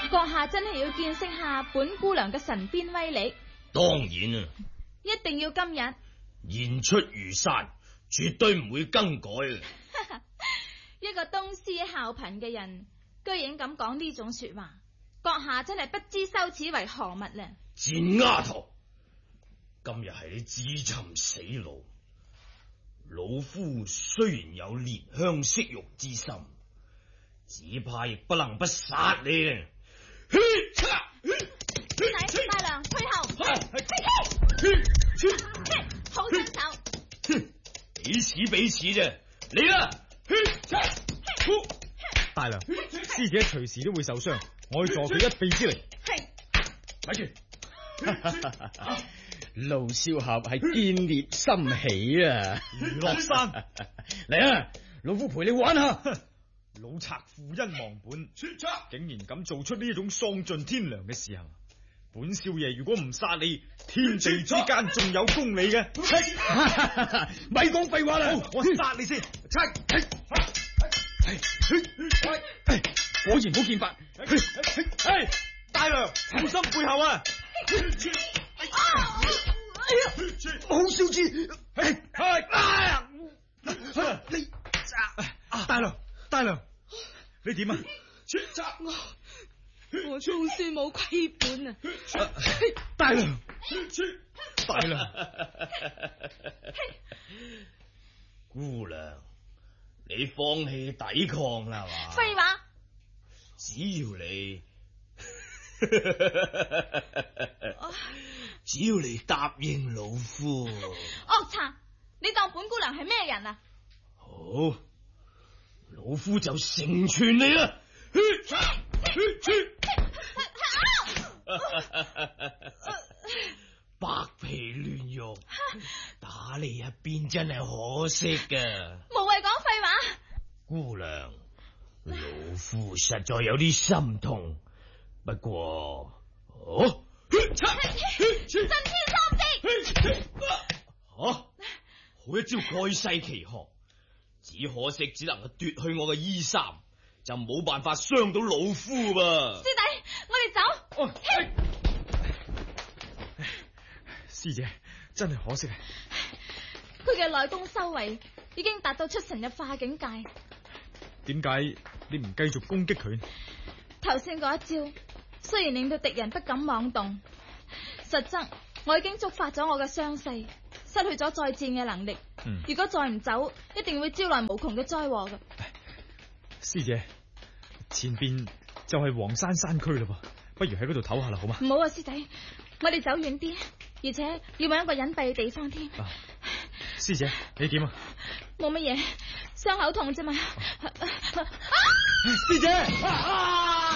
閣下真係要見識下本姑娘嘅神鞭威力。 當然啊， 一定要今日言出如山，絕對唔會更改嘅。 一個東施效顰嘅人，居然咁講呢種說話，閣下真係不知羞恥為何物咧！ 賤丫頭，今日係你自尋死路。老夫雖然有憐香惜玉之心，只怕亦不能不殺你啊！ 師弟大娘退後，好身手， 彼此彼此啫，嚟啦！ 大娘，師姐隨時都會受傷，我要助佢一臂之力。 咪住！ 盧少俠係見獵心喜啊！ 余樂山， 嚟啊！老夫陪你玩下。 老賊負恩忘本，竟然敢做出呢一種喪盡天良嘅事行。本少爺如果唔殺你，天地之間仲有公理嘅。 咪講廢話啦！ 我殺你先。 果然好劍法。 大娘，小心背後啊！ 好小子！ 你大娘，你點啊？ 我操書冇虧本啊！ 大娘， 姑娘，你放棄抵抗啦嘛？ 廢話！ 只要你答應老夫。 惡賊，你當本姑娘係咩人啊？ 好，老夫就成全你啦！白皮亂肉，打你一邊真係可惜噶。 無謂講廢話。 姑娘，老夫實在有啲心痛，不過， 震天三式， 好一招蓋世奇學，只可惜只能夠奪去我嘅衣衫，就冇辦法傷到老夫噃。 師弟，我哋走。 師姐真係可惜啊！ 佢嘅內功修為已經達到出神入化境界。 點解你唔繼續攻擊佢？ 頭先嗰一招雖然令到敵人不敢妄動，實則我已經觸發咗我嘅傷勢，失去咗再戰嘅能力。如果再唔走，一定會招來無窮嘅災禍嘅。 師姐，前邊就係黃山山區嘞噃，不如喺嗰度唞下啦，好嘛？ 唔好啊，師弟，我哋走遠啲，而且要揾一個隱蔽嘅地方添。 師姐，你點啊？ 冇乜嘢，傷口痛啫嘛。 師姐！